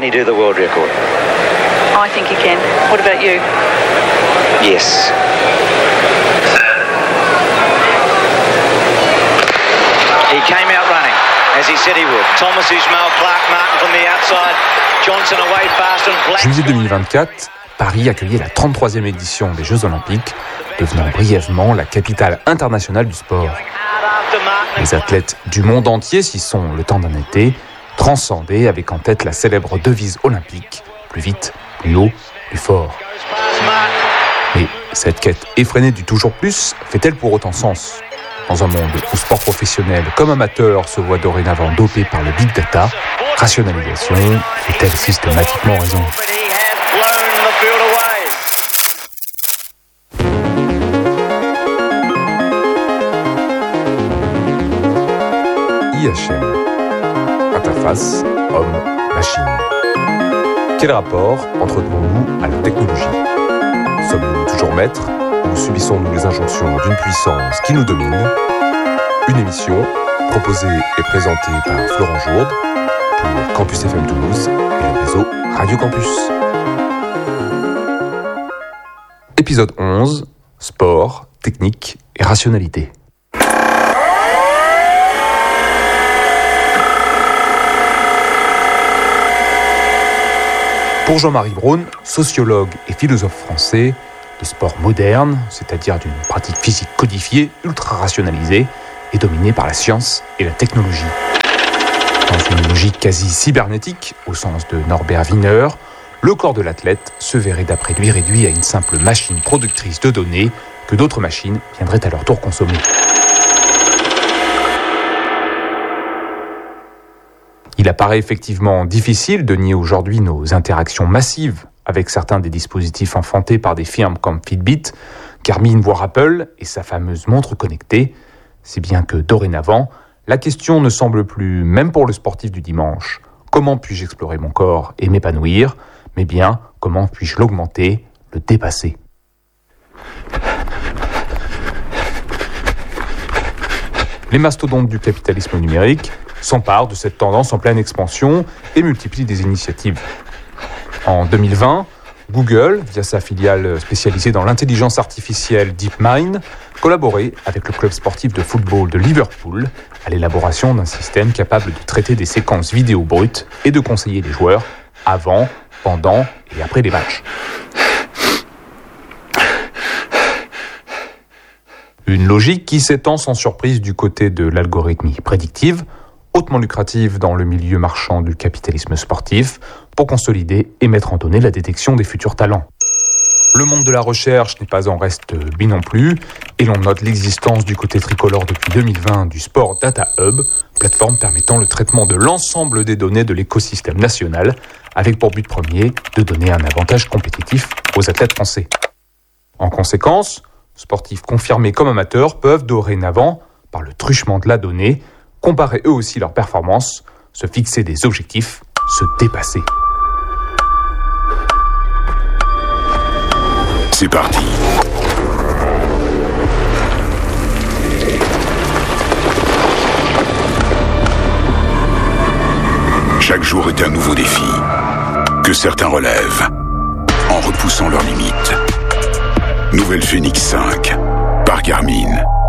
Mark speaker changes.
Speaker 1: he do the world record?
Speaker 2: I think he can. What about you?
Speaker 1: Yes. He came out running, as he said he would. Thomas Ismail, Clark Martin from the outside. Johnson away fast and Black.
Speaker 3: Juillet 2024, Paris accueillait la 33e édition des Jeux Olympiques, devenant brièvement la capitale internationale du sport. Les athlètes du monde entier s'y sont, le temps d'un été, transcendés avec en tête la célèbre devise olympique « Plus vite, plus haut, plus fort ». Mais cette quête effrénée du toujours plus fait-elle pour autant sens ? Dans un monde où sport professionnel comme amateur se voit dorénavant dopé par le big data, rationalisation fait-elle systématiquement raison ? IHM. Interface homme-machine. Quel rapport entretenons-nous à la technologie ? Sommes-nous toujours maîtres ou subissons-nous les injonctions d'une puissance qui nous domine ? Une émission proposée et présentée par Florent Jourde pour Campus FM Toulouse et le réseau Radio Campus. Épisode 11, sport, technique et rationalité. Pour Jean-Marie Braun, sociologue et philosophe français, le sport moderne, c'est-à-dire d'une pratique physique codifiée, ultra-rationalisée, est dominé par la science et la technologie. Dans une logique quasi cybernétique, au sens de Norbert Wiener, le corps de l'athlète se verrait d'après lui réduit à une simple machine productrice de données que d'autres machines viendraient à leur tour consommer. Il apparaît effectivement difficile de nier aujourd'hui nos interactions massives avec certains des dispositifs enfantés par des firmes comme Fitbit, Garmin voire Apple et sa fameuse montre connectée, si bien que dorénavant, la question ne semble plus, même pour le sportif du dimanche, comment puis-je explorer mon corps et m'épanouir, mais bien comment puis-je l'augmenter, le dépasser. Les mastodontes du capitalisme numérique s'emparent de cette tendance en pleine expansion et multiplient des initiatives. En 2020, Google, via sa filiale spécialisée dans l'intelligence artificielle DeepMind, collaborait avec le club sportif de football de Liverpool à l'élaboration d'un système capable de traiter des séquences vidéo brutes et de conseiller les joueurs avant, pendant et après les matchs. Une logique qui s'étend sans surprise du côté de l'algorithmie prédictive, hautement lucrative dans le milieu marchand du capitalisme sportif, pour consolider et mettre en données la détection des futurs talents. Le monde de la recherche n'est pas en reste lui non plus, et l'on note l'existence du côté tricolore depuis 2020 du Sport Data Hub, plateforme permettant le traitement de l'ensemble des données de l'écosystème national, avec pour but premier de donner un avantage compétitif aux athlètes français. En conséquence, sportifs confirmés comme amateurs peuvent dorénavant, par le truchement de la donnée, comparer eux aussi leurs performances, se fixer des objectifs, se dépasser.
Speaker 4: C'est parti. Chaque jour est un nouveau défi que certains relèvent en repoussant leurs limites. Nouvelle Phoenix 5 par Garmin.